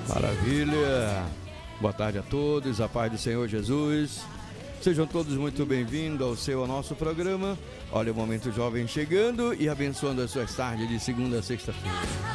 Maravilha! Boa tarde a todos, a paz do Senhor Jesus. Sejam todos muito bem-vindos ao nosso programa. Olha o Momento Jovem chegando e abençoando as suas tardes de segunda a sexta-feira.